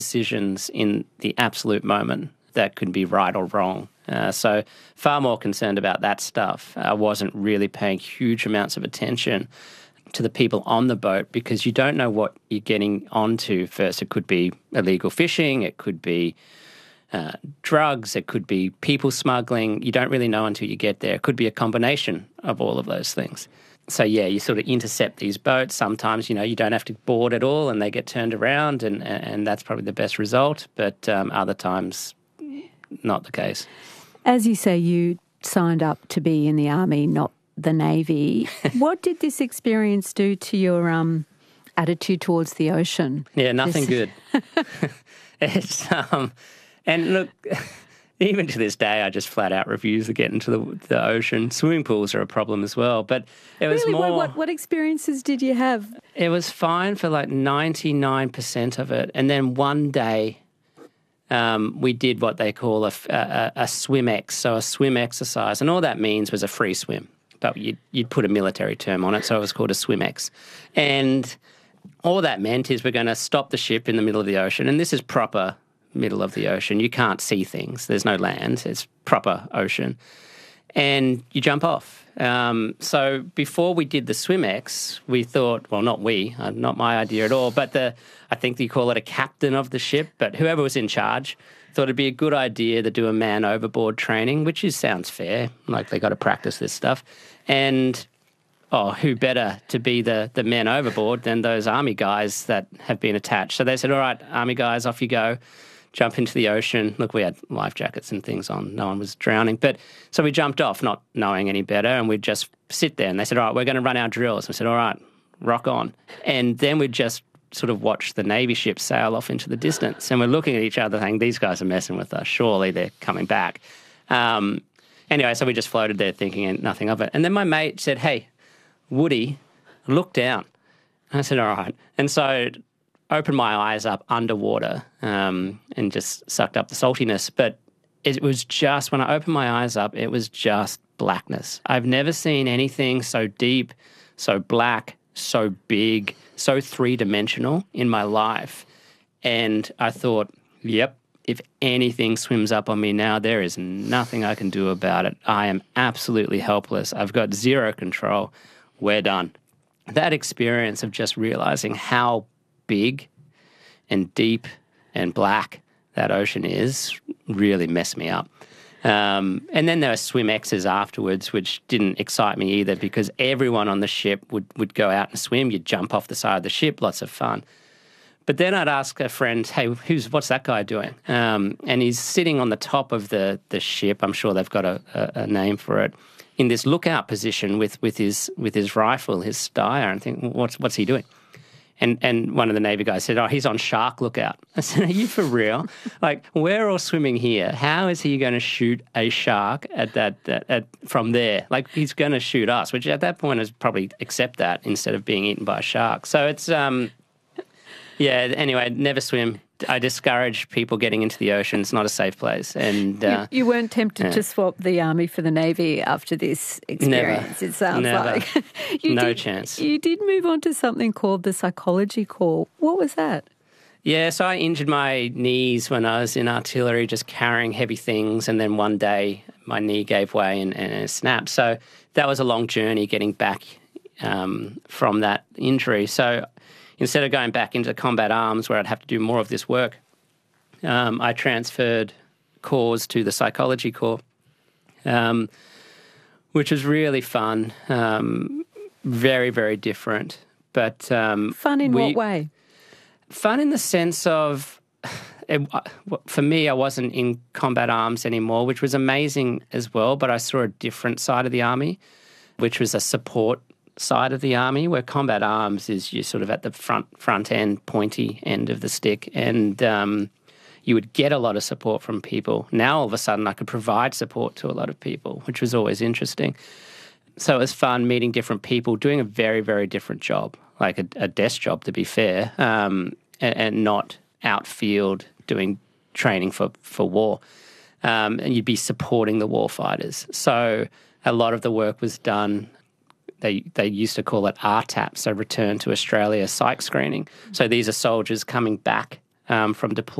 decisions in the absolute moment that could be right or wrong. So far more concerned about that stuff. I wasn't really paying huge amounts of attention to the people on the boat because you don't know what you're getting onto first. It could be illegal fishing, it could be drugs, it could be people smuggling. You don't really know until you get there. It could be a combination of all of those things. So, yeah, you sort of intercept these boats. Sometimes, you don't have to board at all and they get turned around and that's probably the best result. But other times, not the case. As you say, you signed up to be in the Army, not the Navy. What did this experience do to your attitude towards the ocean? Yeah, nothing good. It's and look, even to this day, I just flat out refuse to get into the ocean. Swimming pools are a problem as well. But it was really? more. What experiences did you have? It was fine for like 99% of it, and then one day. We did what they call a swim ex, so a swim exercise. And all that means was a free swim. But you'd put a military term on it, so it was called a swim ex. And all that meant is we're going to stop the ship in the middle of the ocean. And this is proper middle of the ocean. You can't see things. There's no land. It's proper ocean. And you jump off. So before we did the swim ex, we thought, well, not we, not my idea at all, but I think you call it a captain of the ship, but whoever was in charge thought it'd be a good idea to do a man overboard training, which sounds fair, like they got to practice this stuff. And, who better to be the men overboard than those Army guys that have been attached. So they said, all right, Army guys, off you go. Jump into the ocean. Look, we had life jackets and things on. No one was drowning. But so we jumped off, not knowing any better, and we'd just sit there. And they said, all right, we're going to run our drills. We said, all right, rock on. And then we'd just sort of watch the Navy ship sail off into the distance. And we're looking at each other thinking, these guys are messing with us. Surely they're coming back. Anyway, so we just floated there thinking nothing of it. And then my mate said, hey, Woody, look down. And I said, all right. And so opened my eyes up underwater and just sucked up the saltiness. But it was just, when I opened my eyes up, it was just blackness. I've never seen anything so deep, so black, so big, so three-dimensional in my life. And I thought, yep, if anything swims up on me now, there is nothing I can do about it. I am absolutely helpless. I've got zero control. We're done. That experience of just realizing how big and deep and black that ocean is really messed me up. And then there were swim X's afterwards, which didn't excite me either because everyone on the ship would go out and swim. You'd jump off the side of the ship, lots of fun. But then I'd ask a friend, hey, what's that guy doing? And he's sitting on the top of the ship. I'm sure they've got a name for it, in this lookout position with his rifle, his Steyr, and I think, what's he doing? And one of the Navy guys said, he's on shark lookout. I said, are you for real? Like, we're all swimming here. How is he going to shoot a shark from there? Like, he's going to shoot us, which at that point is probably accept that instead of being eaten by a shark. So it's, anyway, never swim. I discourage people getting into the ocean. It's not a safe place. And you weren't tempted to swap the Army for the Navy after this experience, it sounds like. No chance. You did move on to something called the Psychology Corps. What was that? Yeah, so I injured my knees when I was in artillery, just carrying heavy things, and then one day my knee gave way and it snapped. So that was a long journey getting back from that injury. So instead of going back into combat arms where I'd have to do more of this work, I transferred corps to the Psychology Corps, which was really fun, very, very different. But fun in what way? Fun in the sense of, for me, I wasn't in combat arms anymore, which was amazing as well, but I saw a different side of the Army, which was a support side of the Army, where combat arms is you're sort of at the front end, pointy end of the stick, and you would get a lot of support from people. Now all of a sudden I could provide support to a lot of people, which was always interesting. So it was fun meeting different people, doing a very, very different job, like a desk job to be fair, and not outfield doing training for war. And you'd be supporting the war fighters. So a lot of the work was done. They used to call it RTAP, so Return to Australia Psych Screening. So these are soldiers coming back from